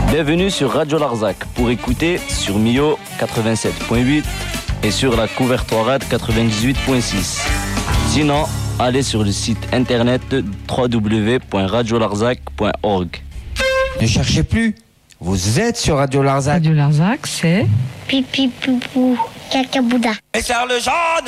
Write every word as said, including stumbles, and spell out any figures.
Bienvenue sur Radio Larzac pour écouter sur Mio quatre-vingt-sept point huit et sur la couvertoire quatre-vingt-dix-huit point six. Sinon, allez sur le site internet w w w point radio larzac point org. Ne cherchez plus, vous êtes sur Radio Larzac. Radio Larzac, c'est Pipi poupou, caca bouda. Et Charles Jean